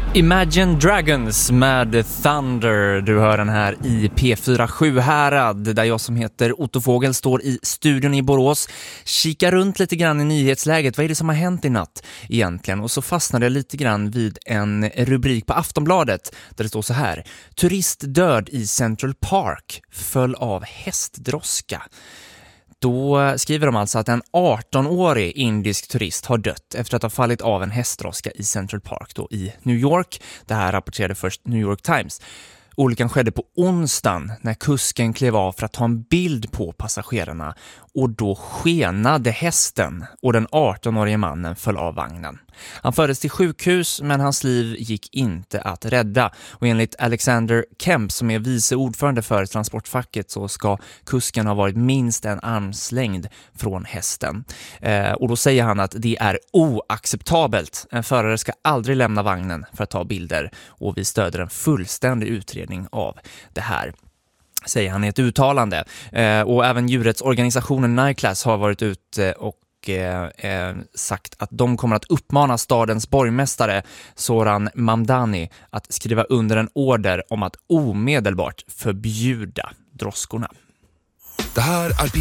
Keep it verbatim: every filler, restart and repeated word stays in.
Imagine Dragons med Thunder. Du hör den här i P fyra sju Härad, där jag som heter Otto Fågel står i studion i Borås. Kika runt lite grann i nyhetsläget. Vad är det som har hänt i natt egentligen? Och så fastnade jag lite grann vid en rubrik på Aftonbladet där det står så här: turist död i Central Park föll av hästdroska. Då skriver de alltså att en arton-årig indisk turist har dött efter att ha fallit av en hästdroska i Central Park då i New York. Det här rapporterade först New York Times. Olyckan skedde på onsdagen när kusken klev av för att ta en bild på passagerarna, och då skenade hästen och den arton-årige mannen föll av vagnen. Han fördes till sjukhus, men hans liv gick inte att rädda, och enligt Alexander Kemp, som är vice ordförande för transportfacket, så ska kusken ha varit minst en armslängd från hästen. Eh, och då säger han att det är oacceptabelt. En förare ska aldrig lämna vagnen för att ta bilder, och vi stöder en fullständig utredning av det här, säger han i ett uttalande. Eh, och även djurrättsorganisationen Nyclass har varit ute och eh, sagt att de kommer att uppmana stadens borgmästare Soran Mamdani att skriva under en order om att omedelbart förbjuda droskorna. Det här är